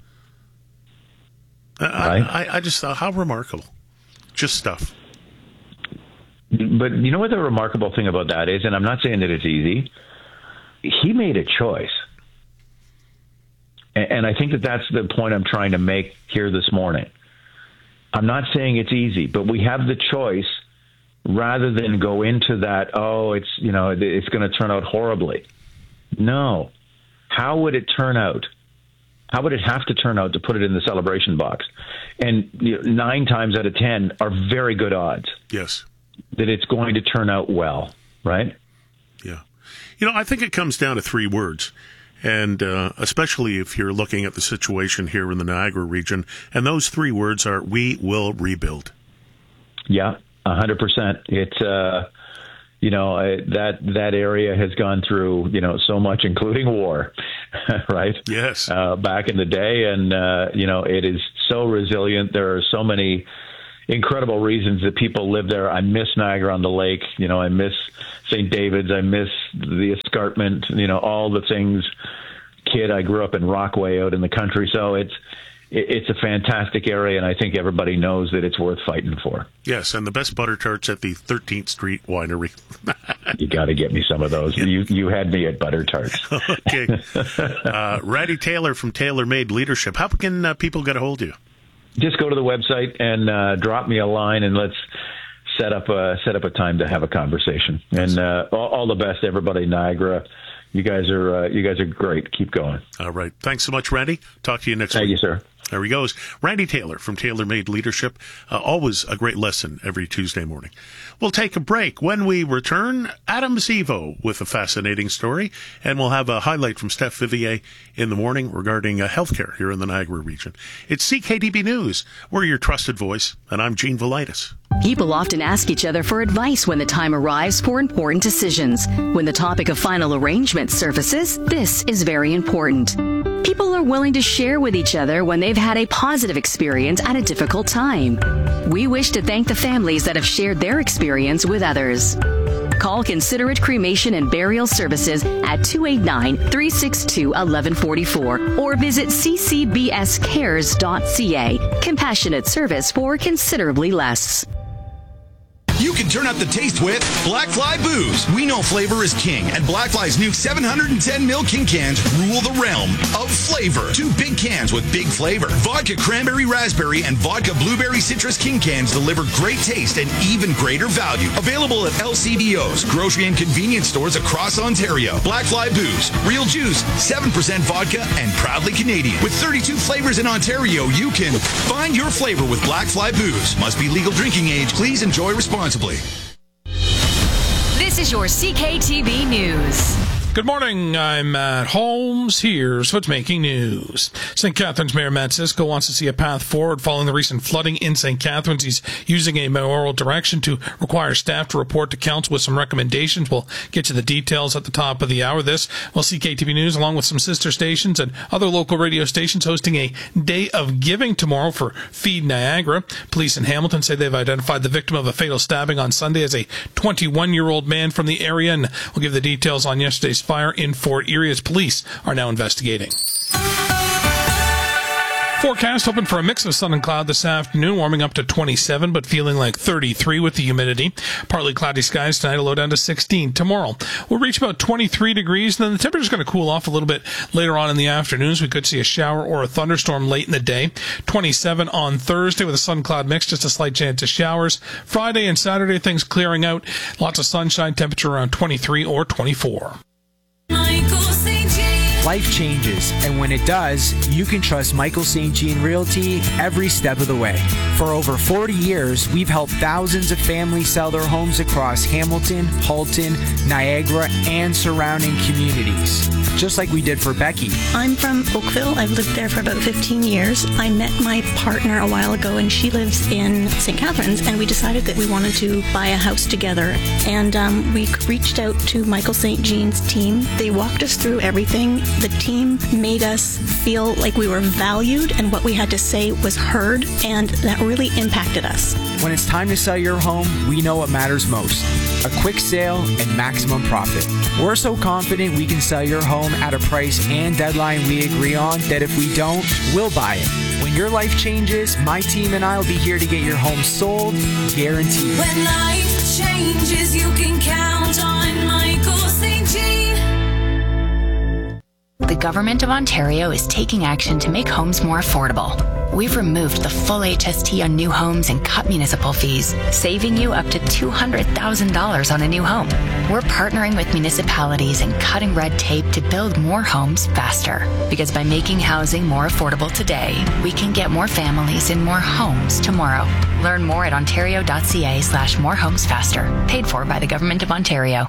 I, right. I, I just thought, how remarkable. Just stuff. But you know what the remarkable thing about that is, and I'm not saying that it's easy, he made a choice. And, and I think that that's the point I'm trying to make here this morning. I'm not saying it's easy, but we have the choice rather than go into that, oh, it's, you know, it's going to turn out horribly. No. How would it turn out How would it have to turn out to put it in the celebration box? And you know, nine times out of ten are very good odds. Yes. That it's going to turn out well, right? Yeah. You know, I think it comes down to three words. And uh, especially if you're looking at the situation here in the Niagara region. And those three words are, we will rebuild. Yeah, one hundred percent. It's, uh, you know, uh, that that area has gone through, you know, so much, including war, right? Yes. Uh, back in the day. And, uh, you know, it is so resilient. There are so many incredible reasons that people live there. I miss Niagara on the Lake. You know, I miss Saint David's. I miss the escarpment, you know, all the things. Kid, I grew up in Rockaway out in the country. So it's, it's a fantastic area, and I think everybody knows that it's worth fighting for. Yes, and the best butter tarts at the thirteenth Street Winery. You got to get me some of those. You you had me at butter tarts. Okay. Uh, Randy Taylor from Taylor Made Leadership. How can uh, people get a hold of you? Just go to the website and uh, drop me a line, and let's set up a set up a time to have a conversation. And uh, all, all the best, everybody in Niagara. You guys are uh, you guys are great. Keep going. All right. Thanks so much, Randy. Talk to you next Thank week. Thank you, sir. There he goes. Randy Taylor from Taylor Made Leadership. Uh, always a great lesson every Tuesday morning. We'll take a break. When we return, Adam Zivo with a fascinating story, and we'll have a highlight from Steph Vivier in the morning regarding uh, healthcare here in the Niagara region. It's C K D B News. We're your trusted voice, and I'm Gene Velitis. People often ask each other for advice when the time arrives for important decisions. When the topic of final arrangement surfaces, this is very important. People are willing to share with each other when they've had a positive experience at a difficult time. We wish to thank the families that have shared their experience with others. Call Considerate Cremation and Burial Services at two eight nine, three six two, one one four four or visit c c b s cares dot c a. Compassionate service for considerably less. You can turn up the taste with Black Fly Booze. We know flavor is king, and Black Fly's new seven hundred ten milliliter King cans rule the realm of flavor. Two big cans with big flavor. Vodka Cranberry Raspberry and Vodka Blueberry Citrus King cans deliver great taste and even greater value. Available at L C B Os, grocery and convenience stores across Ontario. Black Fly Booze. Real juice, seven percent vodka, and proudly Canadian. With thirty-two flavors in Ontario, you can find your flavor with Black Fly Booze. Must be legal drinking age. Please enjoy responsibly. This is your C K T B News. Good morning. I'm Matt Holmes. Here's what's making news. Saint Catharines Mayor Matt Cisco wants to see a path forward following the recent flooding in Saint Catharines. He's using a mayoral direction to require staff to report to council with some recommendations. We'll get to the details at the top of the hour. This, well, C K T V News, along with some sister stations and other local radio stations, hosting a Day of Giving tomorrow for Feed Niagara. Police in Hamilton say they've identified the victim of a fatal stabbing on Sunday as a twenty-one-year-old man from the area, and we'll give the details on yesterday's fire in Fort Erie as police are now investigating. Forecast hoping for a mix of sun and cloud this afternoon, warming up to twenty-seven, but feeling like thirty-three with the humidity. Partly cloudy skies tonight, a low down to sixteen. Tomorrow, we'll reach about twenty-three degrees, and then the temperature's going to cool off a little bit later on in the afternoons. We could see a shower or a thunderstorm late in the day. twenty-seven on Thursday with a sun-cloud mix, just a slight chance of showers. Friday and Saturday, things clearing out. Lots of sunshine, temperature around twenty-three or twenty-four. Life changes, and when it does, you can trust Michael Saint Jean Realty every step of the way. For over forty years, we've helped thousands of families sell their homes across Hamilton, Halton, Niagara, and surrounding communities. Just like we did for Becky. I'm from Oakville. I've lived there for about fifteen years. I met my partner a while ago, and she lives in Saint Catharines, and we decided that we wanted to buy a house together. And um, we reached out to Michael Saint Jean's team. They walked us through everything. The team made us feel like we were valued and what we had to say was heard, and that really impacted us. When it's time to sell your home, we know what matters most. A quick sale and maximum profit. We're so confident we can sell your home at a price and deadline we agree on that if we don't, we'll buy it. When your life changes, my team and I will be here to get your home sold, guaranteed. When life changes, you can count on Michael Saint Jean. The Government of Ontario is taking action to make homes more affordable. We've removed the full H S T on new homes and cut municipal fees, saving you up to two hundred thousand dollars on a new home. We're partnering with municipalities and cutting red tape to build more homes faster. Because by making housing more affordable today, we can get more families in more homes tomorrow. Learn more at ontario.ca slash more homes faster. Paid for by the Government of Ontario.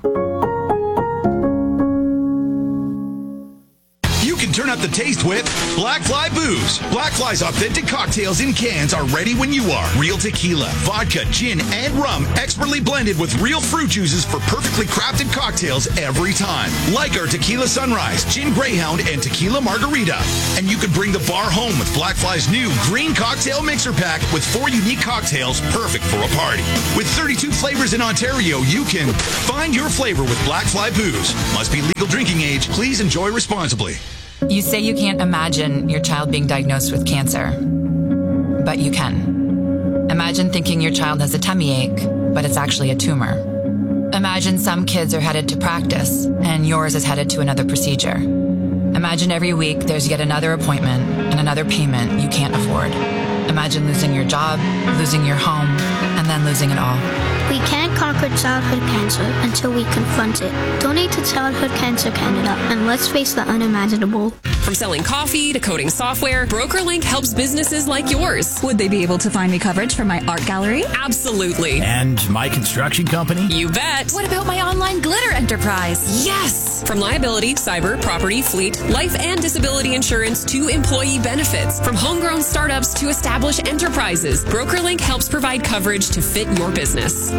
You can turn up the taste with Black Fly Booze. Black Fly's authentic cocktails in cans are ready when you are. Real tequila, vodka, gin, and rum, expertly blended with real fruit juices for perfectly crafted cocktails every time. Like our Tequila Sunrise, Gin Greyhound, and Tequila Margarita. And you can bring the bar home with Black Fly's new green cocktail mixer pack with four unique cocktails perfect for a party. With thirty-two flavors in Ontario, you can find your flavor with Black Fly Booze. Must be legal drinking age. Please enjoy responsibly. You say you can't imagine your child being diagnosed with cancer, but you can. Imagine thinking your child has a tummy ache, but it's actually a tumor. Imagine some kids are headed to practice, and yours is headed to another procedure. Imagine every week there's yet another appointment and another payment you can't afford. Imagine losing your job, losing your home, and then losing it all. We can't conquer childhood cancer until we confront it. Donate to Childhood Cancer Canada, and let's face the unimaginable. From selling coffee to coding software, BrokerLink helps businesses like yours. Would they be able to find me coverage for my art gallery? Absolutely. And my construction company? You bet. What about my online glitter enterprise? Yes! From liability, cyber, property, fleet, life and disability insurance to employee benefits. From homegrown startups to established enterprises, BrokerLink helps provide coverage to fit your business.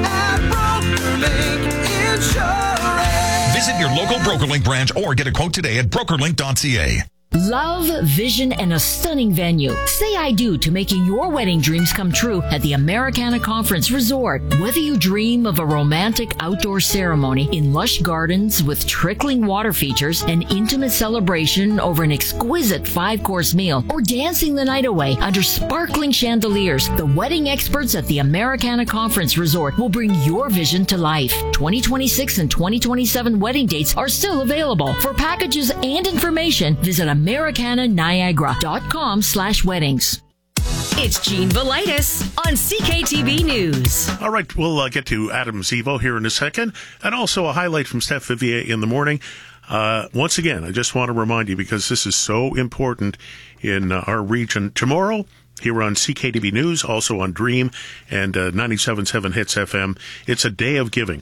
Visit your local BrokerLink branch or get a quote today at brokerlink dot c a. Love, vision, and a stunning venue. Say I do to making your wedding dreams come true at the Americana Conference Resort. Whether you dream of a romantic outdoor ceremony in lush gardens with trickling water features, an intimate celebration over an exquisite five-course meal, or dancing the night away under sparkling chandeliers, the wedding experts at the Americana Conference Resort will bring your vision to life. twenty twenty-six and twenty twenty-seven wedding dates are still available. For packages and information, visit americana niagara dot com slash weddings. It's Gene Velitis on C K T V News. All right, we'll uh, get to Adam Zivo here in a second, and also a highlight from Steph Vivier in the morning. Uh, once again, I just want to remind you, because this is so important in uh, our region. Tomorrow, here on C K T V News, also on Dream and uh, ninety-seven point seven Hits F M, it's a day of giving.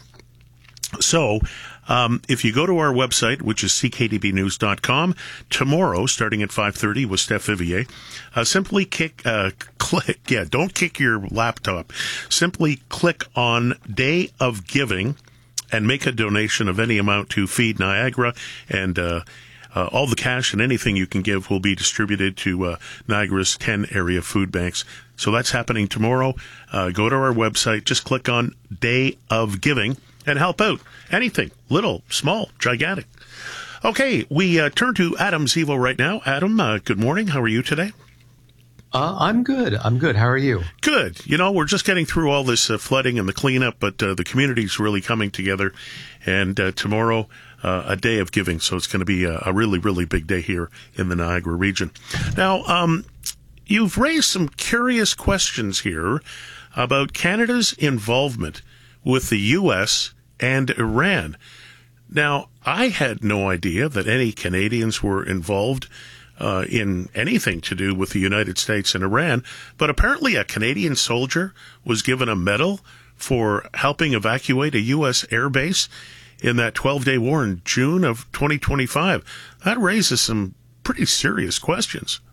So, um, if you go to our website, which is c k t v news dot com, tomorrow, starting at five thirty with Steph Vivier, uh, simply kick, uh, click, yeah, don't kick your laptop. Simply click on Day of Giving and make a donation of any amount to Feed Niagara, and, uh, Uh, all the cash and anything you can give will be distributed to uh, Niagara's ten area food banks. So that's happening tomorrow. Uh, go to our website, just click on Day of Giving and help out. Anything, little, small, gigantic. Okay, we uh, turn to Adam Zivo right now. Adam, uh, good morning. How are you today? Uh, I'm good. I'm good. How are you? Good. You know, we're just getting through all this uh, flooding and the cleanup, but uh, the community's really coming together. And uh, tomorrow, uh, a day of giving. So it's going to be a, a really, really big day here in the Niagara region. Now, um, you've raised some curious questions here about Canada's involvement with the U S and Iran. Now, I had no idea that any Canadians were involved Uh, in anything to do with the United States and Iran, but apparently a Canadian soldier was given a medal for helping evacuate a U S airbase in that twelve-day war in June of twenty twenty-five. That raises some pretty serious questions.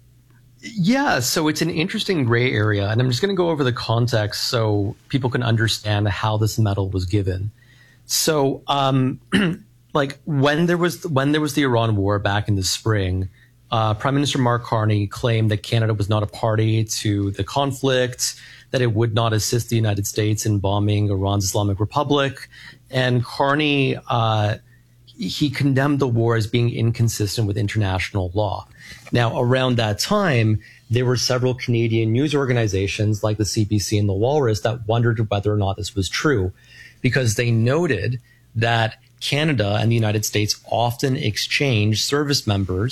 Yeah, so it's an interesting gray area, and I'm just going to go over the context so people can understand how this medal was given. So, um, like when there was when there was the Iran war back in the spring, Uh, Prime Minister Mark Carney claimed that Canada was not a party to the conflict, that it would not assist the United States in bombing Iran's Islamic Republic. And Carney, uh, he condemned the war as being inconsistent with international law. Now, around that time, there were several Canadian news organizations like the C B C and the Walrus that wondered whether or not this was true, because they noted that Canada and the United States often exchange service members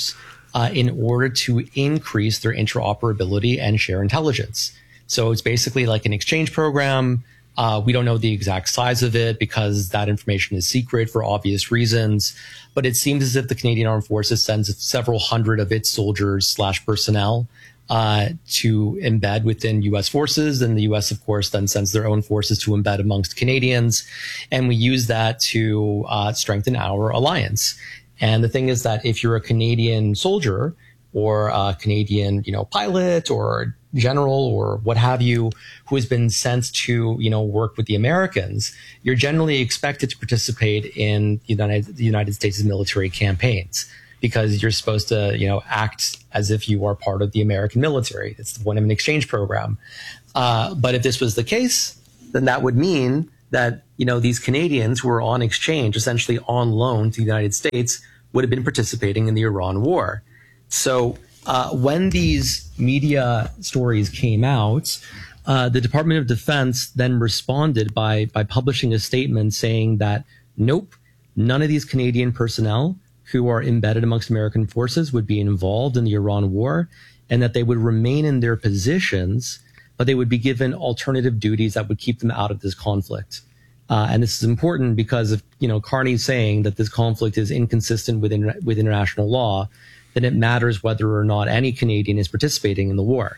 uh, in order to increase their interoperability and share intelligence. So it's basically like an exchange program. Uh, we don't know the exact size of it because that information is secret for obvious reasons. But it seems as if the Canadian Armed Forces sends several hundred of its soldiers slash personnel uh, to embed within U S forces. And the U S, of course, then sends their own forces to embed amongst Canadians. And we use that to uh, strengthen our alliance. And the thing is that if you're a Canadian soldier or a Canadian, you know, pilot or general or what have you, who has been sent to, you know, work with the Americans, you're generally expected to participate in the United, the United States' military campaigns because you're supposed to, you know, act as if you are part of the American military. It's the point of an exchange program. Uh, but if this was the case, then that would mean that, you know, these Canadians who are on exchange, essentially on loan to the United States, would have been participating in the Iran war. So uh, when these media stories came out, uh, the Department of Defense then responded by by publishing a statement saying that, nope, none of these Canadian personnel who are embedded amongst American forces would be involved in the Iran war, and that they would remain in their positions, but they would be given alternative duties that would keep them out of this conflict. Uh, and this is important because if, you know, Carney's saying that this conflict is inconsistent with, in, with international law, then it matters whether or not any Canadian is participating in the war.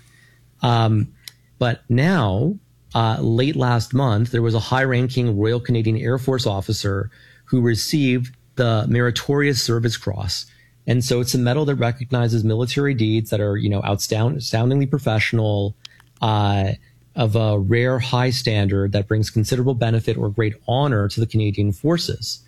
Um, but now, uh, late last month, there was a high-ranking Royal Canadian Air Force officer who received the Meritorious Service Cross. And so it's a medal that recognizes military deeds that are, you know, outstanding, astoundingly professional, uh, of a rare high standard that brings considerable benefit or great honor to the Canadian forces.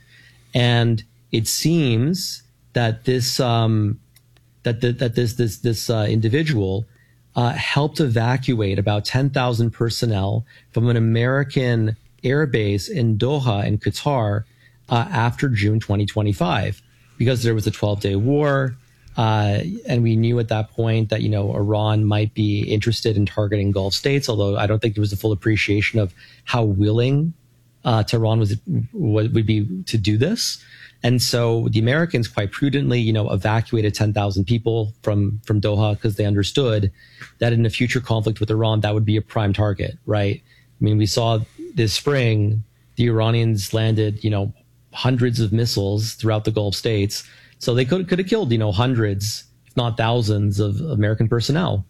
And it seems that this, um, that the, that this this this uh, individual uh, helped evacuate about ten thousand personnel from an American air base in Doha in Qatar uh, after June twenty twenty-five, because there was a twelve-day war, uh, and we knew at that point that, you know, Iran might be interested in targeting Gulf states, although I don't think there was a full appreciation of how willing uh, Tehran was would be to do this. And so the Americans quite prudently, you know, evacuated ten thousand people from, from Doha because they understood that in a future conflict with Iran, that would be a prime target, right? I mean, we saw this spring, the Iranians landed, you know, hundreds of missiles throughout the Gulf states. So they could, could have killed, you know, hundreds, if not thousands of American personnel.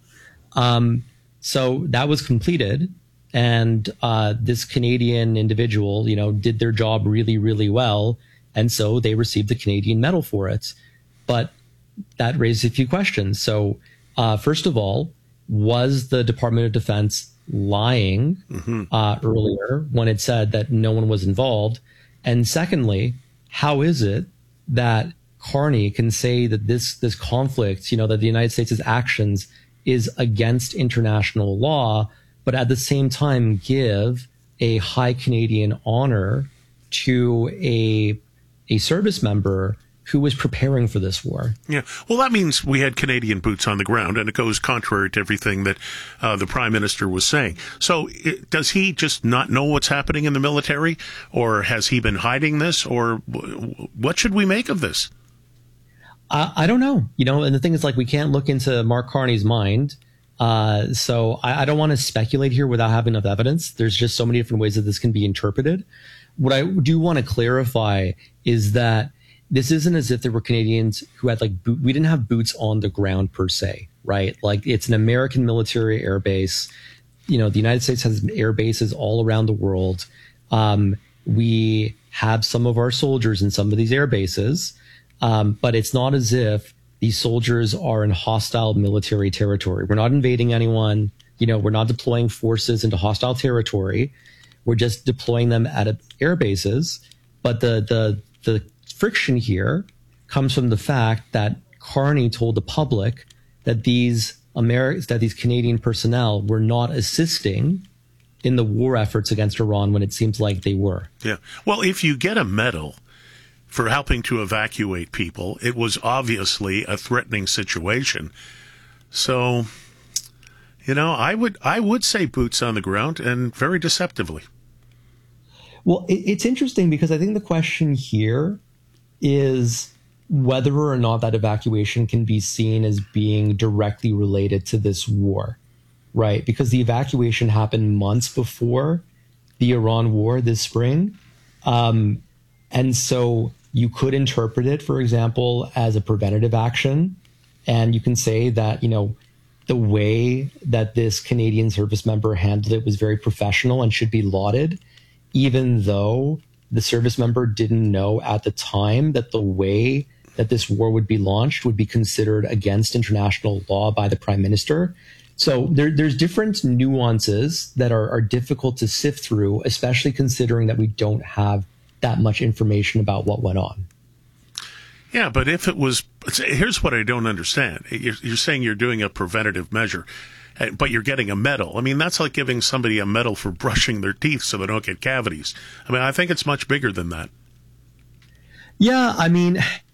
Um, so that was completed. And uh, this Canadian individual, you know, did their job really, really well. And so they received the Canadian medal for it. But that raised a few questions. So uh, first of all, was the Department of Defense lying mm-hmm. uh, earlier when it said that no one was involved? And secondly, how is it that Carney can say that this this conflict, you know, that the United States' actions is against international law, but at the same time give a high Canadian honor to a a service member who was preparing for this war? Yeah. Well, that means we had Canadian boots on the ground, and it goes contrary to everything that uh, the Prime Minister was saying. So it, does he just not know what's happening in the military, or has he been hiding this, or w- what should we make of this? I, I don't know. You know, and the thing is, like, we can't look into Mark Carney's mind. Uh, so I, I don't want to speculate here without having enough evidence. There's just so many different ways that this can be interpreted. What I do want to clarify is that this isn't as if there were Canadians who had like boot, we didn't have boots on the ground per se, right? Like, it's an American military air base. You know, the United States has air bases all around the world. Um, we have some of our soldiers in some of these air bases, um, but it's not as if these soldiers are in hostile military territory. We're not invading anyone. You know, we're not deploying forces into hostile territory. We're just deploying them at air bases. But the the the friction here comes from the fact that Carney told the public that these Ameri- that these Canadian personnel were not assisting in the war efforts against Iran when it seems like they were. Yeah. Well, if you get a medal for helping to evacuate people, it was obviously a threatening situation. So, you know, I would I would say boots on the ground, and very deceptively. Well, it, it's interesting because I think the question here is whether or not that evacuation can be seen as being directly related to this war, right? Because the evacuation happened months before the Iran war this spring. Um, and so you could interpret it, for example, as a preventative action. And you can say that, you know, the way that this Canadian service member handled it was very professional and should be lauded, even though the service member didn't know at the time that the way that this war would be launched would be considered against international law by the Prime Minister. So there, there's different nuances that are, are difficult to sift through, especially considering that we don't have that much information about what went on. Yeah, but if it was, here's what I don't understand. You're, you're saying you're doing a preventative measure, but you're getting a medal. I mean, that's like giving somebody a medal for brushing their teeth so they don't get cavities. I mean, I think it's much bigger than that. Yeah, I mean,